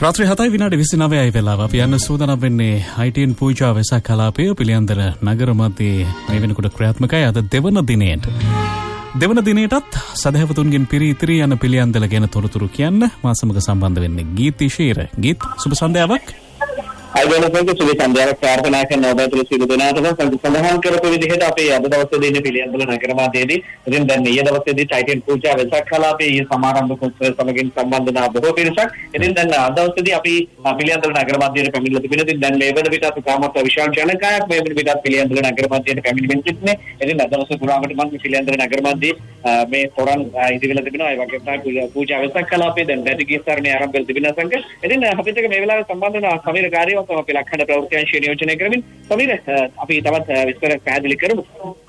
රාත්‍රී 7:29 වෙලාව අපි යන සූදානම් වෙන්නේ ITN පූජා වෙසක් කලාපය පිළියන්දල නගර මැදේ මේ වෙනකොට ක්‍රියාත්මකයි. අද දෙවන දිනයටත් සදහැවතුන්ගෙන් පිරී ඉතිරී යන පිළියන්දල ගැන තොරතුරු කියන්න මා සමග සම්බන්ධ වෙන්නේ ගීත් ඉෂීර. ගීත් සුබ සන්ධ්‍යාවක්. අයිබෝනසන්ගේ සුබ සන්ධ්‍යාවක් ප්‍රාර්ථනා කරන ඔබ තුළ සියලු දෙනාටම සඳහන් කරපු විදිහට අපේ අද දවසේදී ඉන්න පිළියන්දල නගර මැදේදී ඉතින් දැන් ඊයේ දවසේදී ITN පූජා වෙසක් කලාපයේ ඊයේ සමාරම්භ කොටස සමගින් සම්බන්ධ වන බොහෝ පිරිසක් ඉතින් දැන් අද දවසේදී අපි පිළියන්දල නගර මැදේ පැමිණලා තිබෙනවා. ඉතින් දැන් මේ වෙන විටත් තාමත් විශාල ජනකායක් මේ වෙන විටත් පිළියන්දල නගර මැදේ පැමිණෙමින් සිටින්නේ. ඉතින් අද දවසේ පුරාමට මම පිළියන්දල නගර මැදේ මේ තොරන් ඉදිරියට තිබෙනවා. ඒ වගේම තමයි පූජා වෙසක් කලාපයේ දැන් වැඩි සරණේ ආරම්භ වෙලා තිබෙනවා සංක. ඉතින් අපිට මේ වෙලාවේ සම්බන්ධ වෙන සමීර කාර්යවත් අපි ලක්ෂණ ප්‍රවෘත්ති අංශය නියෝජනය කරමින් සමීර අපි තවත් විස්තර පැහැදිලි කරමු.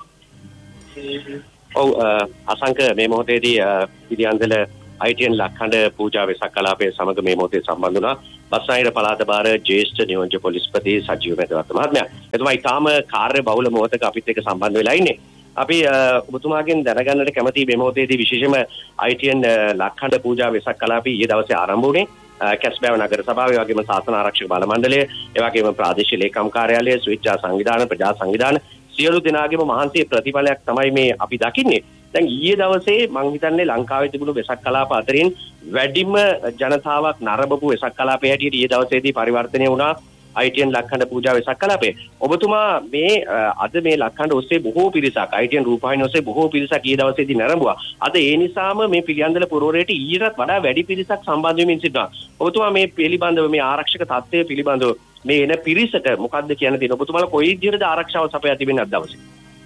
ඔව් අසංක මේ මොහොතේදී පිළියන්දල ITN ලක්ෂණ පූජා වෙසක් කලාපයේ සමග මේ මොහොතේ සම්බන්ධ වුණා බස්නාහිර පළාත භාර ජ්‍යෙෂ්ඨ නියෝජ්‍ය පොලිස්පති සජීව මෙදවත්ත මහත්මයා. එතුමා ඊටාම කාර්ය බහුල මොහොතක අපිත් එක්ක සම්බන්ධ වෙලා ඉන්නේ. අපි ඔබතුමාගෙන් දැනගන්නට කැමති මේ මොහොතේදී විශේෂම ITN ලක්ෂණ පූජා වෙසක් කලාපයේ ඊයේ දවසේ ආරම්භ වුණේ කැස්බෑව නගර සභාව, ඒ වගේම ශාසන ආරක්ෂක බල මණ්ඩලය, ඒ වගේම ප්‍රාදේශීය ලේකම් කාර්යාලය, ස්විච්ඡා සංවිධාන, ප්‍රජා සංවිධාන සියලු දෙනාගේම මහන්සියේ ප්‍රතිඵලයක් තමයි මේ අපි දකින්නේ. දැන් ඊයේ දවසේ මම හිතන්නේ ලංකාවේ තිබුණු වෙසක් කලාප අතරින් වැඩිම ජනතාවක් නරඹපු වෙසක් කලාපයේ හැටියට ඊයේ දවසේදී පරිවර්තනය වුණා ITN ලක්ෂණ පූජා වෙසක් කලාපේ. ඔබතුමා මේ අද මේ ලක්ෂණ ඔස්සේ බොහෝ පිරිසක් ITN රූපවාහිනිය ඔස්සේ බොහෝ පිරිසක් ඊයේ දවසේදී නැරඹුවා. අද ඒ නිසාම මේ පිළියන්දල පුරවරයට ඊටත් වඩා වැඩි පිරිසක් සම්බන්ධ වෙමින් සිටිනවා. ඔබතුමා මේ පිළිබඳව මේ ආරක්ෂක තත්ත්වය පිළිබඳව මේ එන පිරිසට මොකක්ද කියන්න තියෙන? ඔබතුමාලා කොයි විදිහටද ආරක්ෂාව සපයා තිබෙන්නේ අද දවසේ?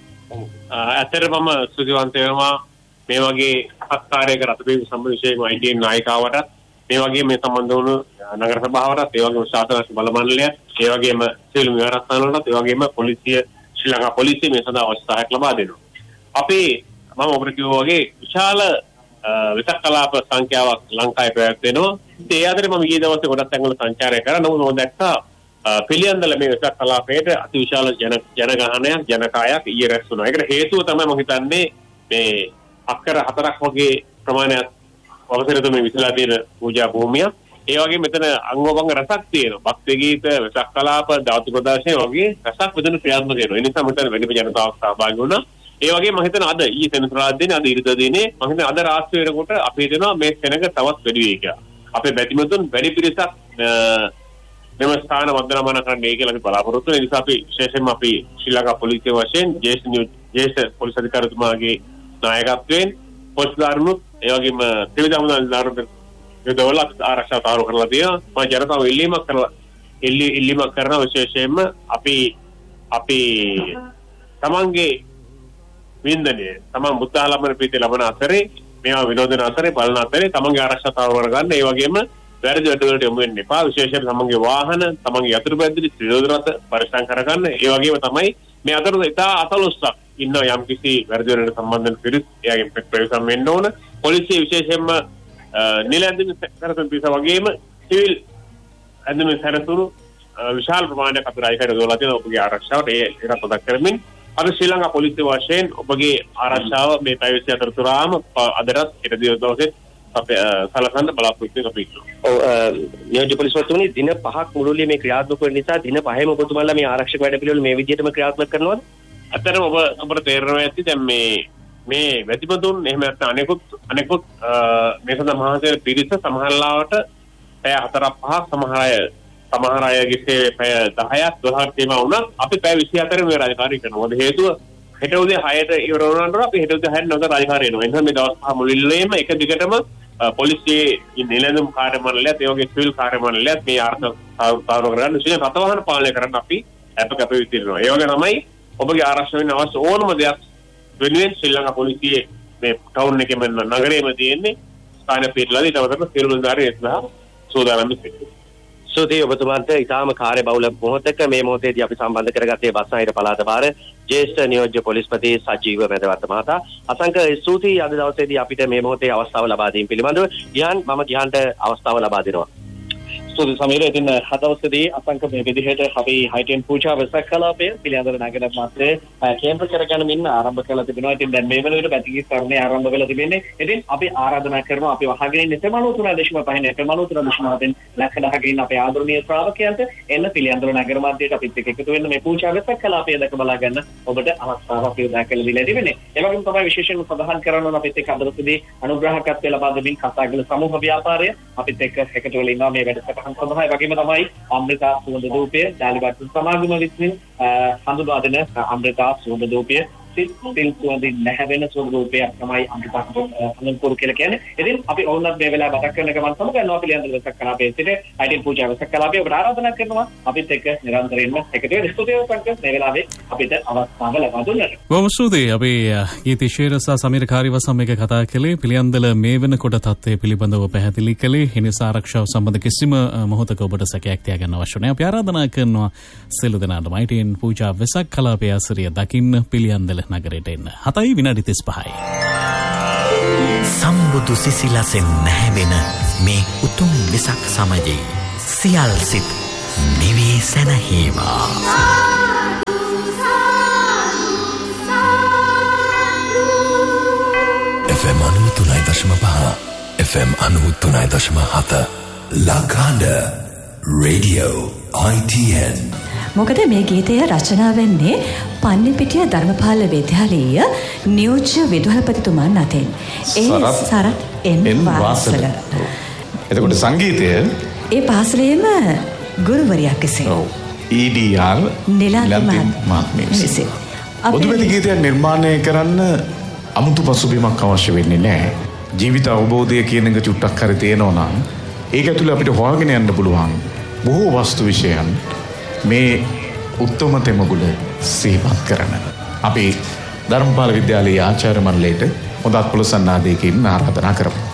ඇත්තටම මම ස්තුතිවන්ත වෙනවා මේ වගේ සත්කාරයක රටපිට සම්බන්ධ විශේෂම ITN නායිකාවට මේ වගේ මේ සම්බන්ධ වුණු නගර සභාවටත් ඒ වගේම ශාසන බල මණ්ඩලයත් ඒ වගේම සියලු විහාරස්ථානවලටත් ඒ වගේම පොලිසිය ශ්‍රී ලංකා පොලිසිය මේ සඳහා අවශ්‍ය සහායක් ලබා දෙනවා. අපි මම ඔබට කිව්වා වගේ විශාල වෙසක් කලාප සංඛ්‍යාවක් ලංකාවේ පැවැත්වෙනවා. ඒ අතරේ මම ඊයේ දවසේ ගොඩක් තැන්වල සංචාරය කරා. නමුත් මම දැක්කා පිළියන්දල මේ වෙසක් කලාපයට අතිවිශාල ජනගහනයක් ජනකායක් ඊයේ රැස් වුණා. ඒකට හේතුව තමයි මම හිතන්නේ මේ අක්කර 4ක් වගේ ප්‍රමාණයක් අවසරද මේ විසලා තියෙන පූජා භූමිය. ඒ වගේ මෙතන අංගෝපංග රසක් තියෙනවා. භක්ති ගීත, වෙසක් කලාප, ධාතු ප්‍රදර්ශන වගේ රසක් මෙතන ක්‍රියාත්මක වෙනවා. ඒ නිසා මෙතන වැඩිම ජනතාවක් සහභාගී වුණා. ඒ වගේම මම හිතන අද ඊයේ සෙනසුරාදා දිනේ අද ඉරිදා දිනේ මම හිතන අද රාත්‍රී වෙනකොට අපි හිතනවා මේ සෙනඟ තවත් වැඩි වෙයි කියලා. අපේ බැතිමතුන් වැඩි පිරිසක් මෙම ස්ථාන වන්දනාමාන කරන්නේ කියලා අපි බලාපොරොත්තු වෙන නිසා අපි විශේෂයෙන්ම අපි ශ්‍රී ලංකා පොලිසිය වශයෙන් ජ්‍යෙෂ්ඨ පොලිස් අධිකාරිතුමාගේ නායකත්වයෙන් පොලිස් ධාරණුත් ඒ වගේම ත්‍රිවිධ හමුදා ධාරණ යොදවල ආරක්ෂාව තාරු කරලා තියෙනවා. මම ජනතාව ඉල්ලීමක් කරන විශේෂයෙන්ම අපි තමන්ගේ වින්දනය තමන් බුද්ධ ලබන ප්‍රීතිය ලබන අතරේ මේවා විනෝදන අතරේ බලන අතරේ තමන්ගේ ආරක්ෂාව තාරු කරගන්න. ඒ වගේම වැරදි වැඩවලට යොමු වෙන්න එපා. විශේෂයෙන් තමන්ගේ වාහන, තමන්ගේ යතුරු පැද්දිලි, ත්‍රිවිධ රථ පරිස්සම් කරගන්න. ඒ වගේම තමයි මේ අතර ඉතා අතලොස්සක් ඉන්න යම් කිසි වැරදි වලට සම්බන්ධ පිරිස් එයාගෙන් ප්‍රවේශම් වෙන්න ඕන. පොලිසිය විශේෂයෙන්ම නිල ඇඳුම් සැරසුම් පිරිස වගේම සිවිල් ඇඳුම් සැරසුණු විශාල ප්‍රමාණයක් අපේ රාජකාරී යොදවලා තියෙනවා ඔබගේ ආරක්ෂාවට. ඒකට මතක් කරමින් අපි ශ්‍රී ලංකා පොලිසිය වශයෙන් ඔබගේ ආරක්ෂාව මේ පැවැත්ම අතරතුරාම අදටත් ඊට දවසේ සලකන්න බලාපොරොත්තු වෙනවා. ඔව් නියෝජ්‍ය පොලිස්වතුනි දින 5ක් මුළුල්ලේ මේ ක්‍රියාත්මක වෙන නිසා දින 5ෙම ඔබතුමාලා මේ ආරක්ෂක වැඩ පිළිවෙල මේ විදිහටම ක්‍රියාත්මක කරනවද? අතරම ඔබට තේරෙනවා ඇති දැන් මේ වැදිබඳුන් එහෙම නැත්නම් අනෙකුත් මේ සඳහා මහසේන පිරිස සමහරලාවට පැය 4-5ක් සමහර අයගේ පැය 10ක් 12ක් තේම වුණා. අපි පැය 24 මේ රාජකාරී කරනවා. මොකද හේතුව හෙට උදේ 6ට ඉවර වුණාට අපි හෙට උදේ 6ට නැවත රාජකාරී වෙනවා. එනිසා මේ දවස් 5 මුළුල්ලේම එක දිගටම පොලිසියේ නිලැඳුම් කාර්ය මණ්ඩලයත් ඒ වගේ සිවිල් කාර්ය මණ්ඩලයත් මේ ආරක්ෂාව තාරු කරගන්න විශේෂ රථවාහන පාලනය කරන්න අපි අප විසිරෙනවා. ඒ වගේ තමයි ඔබගේ ආරක්ෂාව වෙන අවශ්‍ය ඕනම දෙයක් වෙනුවෙන් ශ්‍රී ලංකා පොලිසියේ මේ ටවුන් එකේම නගරයේම තියෙන්නේ ස්ථාන පිටලාදී තවතම සියලු නිලධාරීන් එක්ලා සෝදානම් සිටිනවා. සෝදී ඔබතුමාට ඊටාම කාර්ය බහුල මොහොතක මේ මොහොතේදී අපි සම්බන්ධ කරගත්තේ බස්නාහිර පළාත භාර ජ්‍යෙෂ්ඨ නියෝජ්‍ය පොලිස්පති සජීව මෙදවත්ත මහතා. අසංක ස්තුතියි අද දවසේදී අපිට මේ මොහොතේ අවස්ථාව ලබා දීම පිළිබඳව. ගියන්ට අවස්ථාව ලබා දෙනවා. ස්තුති සමීර. ඉතින් හදවතදී අසංක මේ විදිහට අපි ITN පූජා වෙසක් කලාපය පිළිඅන්දර නගර මාත්‍රේ කේන්ද්‍ර කරගන්නමින් ආරම්භ කළා තිබෙනවා. ඉතින් දැන් මේ වෙලාවට පැතිකී ස්වර්ණය ආරම්භ වෙලා තිබෙන්නේ. ඉතින් අපි ආරාධනා කරනවා අපි වහගෙන ඉන්න 93.5 ලක්ෂණහකින් අපේ ආදරණීය ශ්‍රාවකයන්ට එන්න පිළිඅන්දර නගර මාත්‍රයට අපිත් එක්ක එකතු වෙන්න මේ පූජා වෙසක් කලාපය දැක බලා ගන්න ඔබට අවස්ථාවක් උදා කරලා දීලා තිබෙන්නේ. ඒ වගේම තමයි විශේෂයෙන්ම සඳහන් කරන්න ඕන අපිත් එක්ක හදවතදී අනුග්‍රහකත්වය ලබා දෙමින් කතාගල සමූහ ව්‍යාපාරය අපිත් එක්ක එකතු වෙලා ඉන්නවා මේ වැඩසටහන සඳහා. ඒ වගේම තමයි අමෘතා සුවඳ දූපය ජාලිබාටු සමාගම විසින් හඳුන්වා දෙන අමෘතා සුවඳ දූපය සිල් සුවඳින් නැහැවෙන සුවඳ දූපයක් තමයි අමෘතා හඳුන්වපු කියලා කියන්නේ. ඉතින් අපි ඕනත් මේ වෙලාව මතක් කරන ගමන් සමගන්නවා පිළිඳින වෙසක් කලාපයේ සිට ITN පූජා වෙසක් කලාපය ඔබට ආරාධනා කරනවා අපිත් එක්ක නිරන්තරයෙන්ම එකතු වෙන්න. ස්තුතියි සංකල්ප මේ වෙලාවේ අපිට අවස්ථාව ලබා දුන්නාට. බොහොම ස්තුතියි. අපි ගීති ශේරසා සමීර කාර්යවසම් එක කතා කළේ පිළියන්දල මේ වෙනකොට තත්ත්වය පිළිබඳව පැහැදිලි කළේ. ඒ නිසා ආරක්ෂාව සම්බන්ධ කිසිම මොහොතක ඔබට සැකයක් තියාගන්න අවශ්‍ය නැහැ. අපි ආරාධනා කරනවා සියලු දෙනාටම ITN පූජා වෙසක් කලාපයේ ආසරිය දකින්න පිළියන්දල නගරයට එන්න. 7:35යි. සම්බුදු සිසිලසෙන් නැහැවෙන මේ උතුම් වෙසක් සමයේ සියල් සිත් නිවී සැනහේවා. FM 93.5 FM 93.7 ලගාඩ radio ITN. මොකද මේ ගීතය රචනා වෙන්නේ පන්නිපිටිය ධර්මපාල විද්‍යාලීය නියෝජ්‍ය විදුහල්පතිතුමන් අතින්. සරත් එන් වාසල. එතකොට සංගීතය ඒ පාසලේම ගුරුවරයෙක් විසින්. EDR නිලන්ති මහත්මිය විසින්. පොදුපැති ගීතයක් නිර්මාණය කරන්න අමුතු පසුබිමක් අවශ්‍ය වෙන්නේ නැහැ. ජීවිත අවබෝධය කියන එක චුට්ටක් හරි තේනවා නම් ඒක ඇතුළේ අපිට හොයාගෙන යන්න පුළුවන් බොහෝ වස්තු විෂයන් මේ උත්තම තෙමගුල සිහිපත් කරන. අපි ධර්මපාල විද්‍යාලයේ ආචාර්ය මණ්ඩලයට හොඳත් පුලසන්නාදයකින් ආරාධනා කරමු.